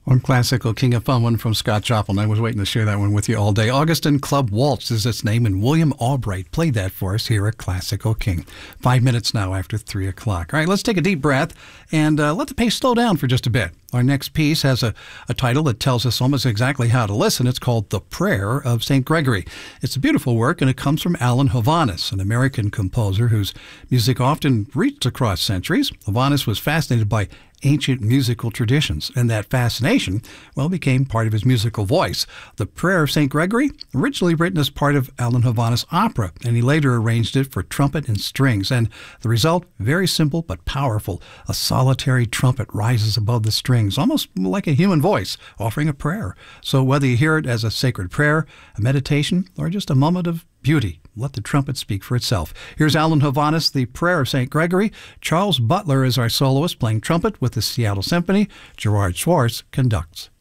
One classical King of Fun, one from Scott Joplin. I was waiting to share that one with you all day. Augustin Club Waltz is its name, and William Albright played that for us here at Classical King. 5 minutes now after 3 o'clock. All right, let's take a deep breath and let the pace slow down for just a bit. Our next piece has a title that tells us almost exactly how to listen. It's called The Prayer of St. Gregory. It's a beautiful work, and it comes from Alan Hovhaness, an American composer whose music often reached across centuries. Hovhaness was fascinated by ancient musical traditions, and that fascination, became part of his musical voice. The Prayer of St. Gregory, originally written as part of Alan Hovhaness' opera, and he later arranged it for trumpet and strings, and the result, very simple but powerful. A solitary trumpet rises above the strings, almost like a human voice, offering a prayer. So whether you hear it as a sacred prayer, a meditation, or just a moment of beauty, let the trumpet speak for itself. Here's Alan Hovhaness, The Prayer of St. Gregory. Charles Butler is our soloist playing trumpet with the Seattle Symphony. Gerard Schwartz conducts.